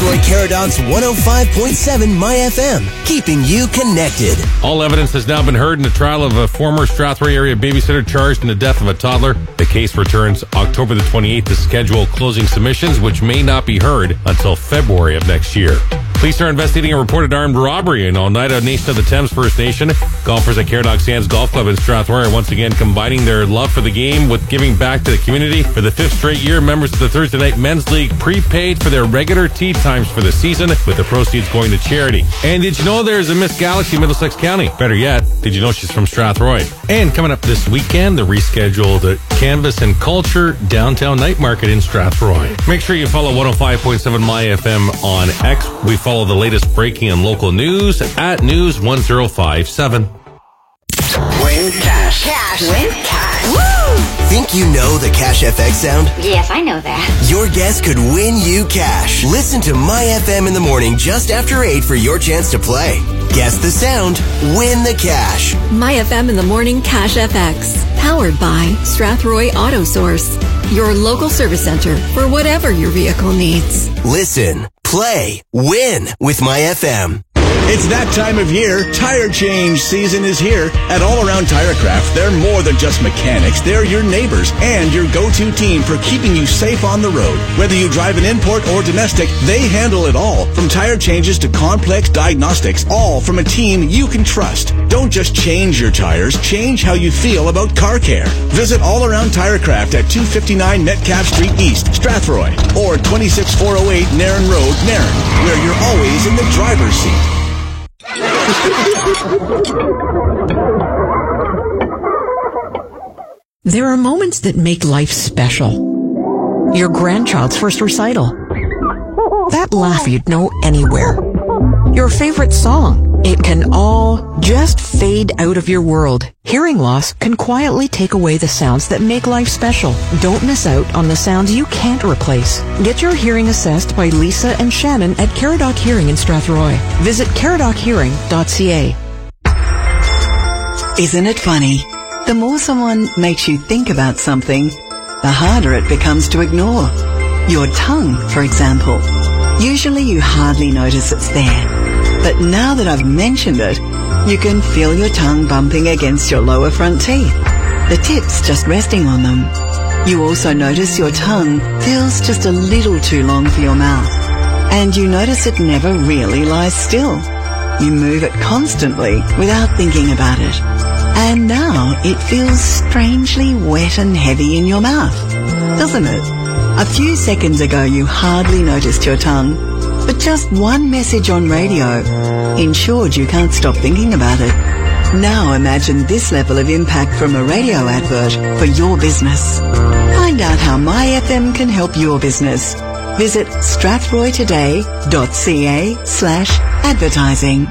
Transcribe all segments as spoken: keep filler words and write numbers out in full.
Strathroy Caradoc's one oh five point seven My F M, keeping you connected. All evidence has now been heard in the trial of a former Strathroy area babysitter charged in the death of a toddler. The case returns October the twenty-eighth to schedule closing submissions, which may not be heard until February of next year. Police are investigating a reported armed robbery in Oneida Nation of the Thames First Nation. Golfers at Caradoc Sands Golf Club in Strathroy are once again combining their love for the game with giving back to the community. For the fifth straight year, members of the Thursday Night Men's League prepaid for their regular tee times for the season, with the proceeds going to charity. And did you know there's a Miss Galaxy Middlesex County? Better yet, did you know she's from Strathroy? And coming up this weekend, the rescheduled Canvas and Culture Downtown Night Market in Strathroy. Make sure you follow one oh five point seven My F M on X. We follow Follow the latest breaking and local news at News one oh five seven. Win cash. Cash. Win cash. Woo! Think you know the Cash F X sound? Yes, I know that. Your guess could win you cash. Listen to My F M in the morning just after eight for your chance to play. Guess the sound, win the cash. My F M in the morning Cash F X. Powered by Strathroy Auto Source. Your local service center for whatever your vehicle needs. Listen, play, win with My F M. It's that time of year. Tire change season is here. At All Around Tirecraft, they're more than just mechanics. They're your neighbors and your go-to team for keeping you safe on the road. Whether you drive an import or domestic, they handle it all. From tire changes to complex diagnostics, all from a team you can trust. Don't just change your tires, change how you feel about car care. Visit All Around Tirecraft at two fifty-nine Metcalf Street East, Strathroy, or twenty-six four oh eight Nairn Road, Nairn, where you're always in the driver's seat. There are moments that make life special. Your grandchild's first recital. That laugh you'd know anywhere. Your favorite song. It can all just fade out of your world. Hearing loss can quietly take away the sounds that make life special. Don't miss out on the sounds you can't replace. Get your hearing assessed by Lisa and Shannon at Caradoc Hearing in Strathroy. Visit caradoc hearing dot c a. Isn't it funny? The more someone makes you think about something, the harder it becomes to ignore. Your tongue, for example. Usually you hardly notice it's there. But now that I've mentioned it, you can feel your tongue bumping against your lower front teeth, the tips just resting on them. You also notice your tongue feels just a little too long for your mouth. And you notice it never really lies still. You move it constantly without thinking about it. And now it feels strangely wet and heavy in your mouth, doesn't it? A few seconds ago you hardly noticed your tongue, but just one message on radio ensured you can't stop thinking about it. Now imagine this level of impact from a radio advert for your business. Find out how My F M can help your business. Visit strathroy today dot c a slash advertising.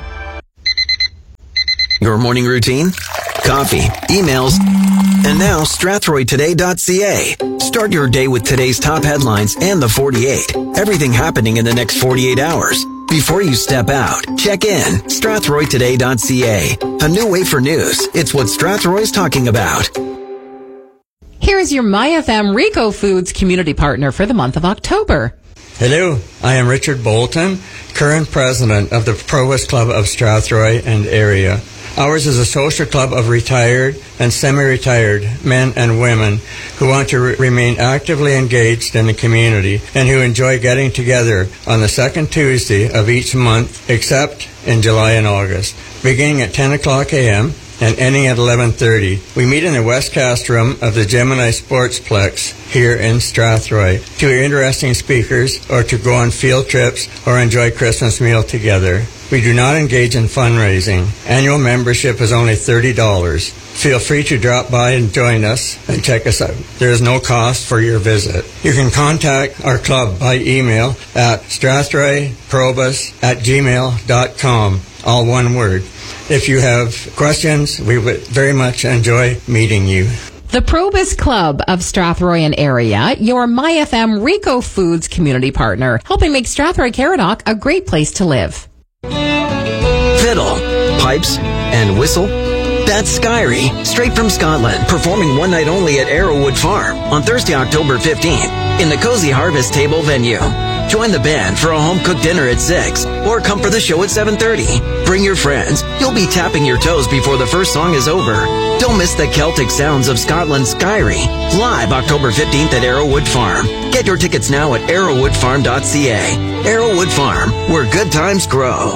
Your morning routine? Coffee, emails, and now strathroy today dot c a. Start your day with today's top headlines and the forty-eight. Everything happening in the next forty-eight hours. Before you step out, check in. strathroy today dot c a. A new way for news. It's what Strathroy's talking about. Here is your My F M Rico Foods community partner for the month of October. Hello, I am Richard Bolton, current president of the Provost Club of Strathroy and area. Ours is a social club of retired and semi-retired men and women who want to re- remain actively engaged in the community and who enjoy getting together on the second Tuesday of each month, except in July and August, beginning at ten o'clock a.m. and ending at eleven thirty. We meet in the Westcast room of the Gemini Sportsplex here in Strathroy to hear interesting speakers or to go on field trips or enjoy Christmas meal together. We do not engage in fundraising. Annual membership is only thirty dollars. Feel free to drop by and join us and check us out. There is no cost for your visit. You can contact our club by email at strathroyprobus at gmail dot com, all one word. If you have questions, we would very much enjoy meeting you. The Probus Club of Strathroy and area, your My F M Rico Foods community partner, helping make Strathroy Caradoc a great place to live. Fiddle, pipes, and whistle. That's Skyrie, straight from Scotland, performing one night only at Arrowwood Farm on Thursday, October fifteenth, in the Cozy Harvest Table venue. Join the band for a home-cooked dinner at six, or come for the show at seven thirty. Bring your friends. You'll be tapping your toes before the first song is over. Don't miss the Celtic sounds of Scotland's Skyree, live October fifteenth at Arrowwood Farm. Get your tickets now at arrowwood farm dot c a. Arrowwood Farm, where good times grow.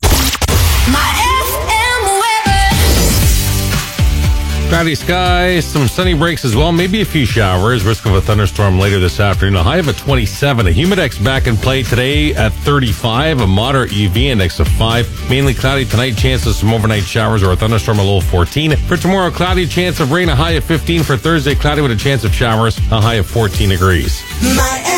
Cloudy skies, some sunny breaks as well, maybe a few showers, risk of a thunderstorm later this afternoon. A high of a twenty-seven. A humidex back in play today at thirty-five. A moderate U V index of five. Mainly cloudy tonight, chances of some overnight showers or a thunderstorm, a low of fourteen. For tomorrow, cloudy, chance of rain, a high of fifteen. For Thursday, cloudy with a chance of showers, a high of fourteen degrees. My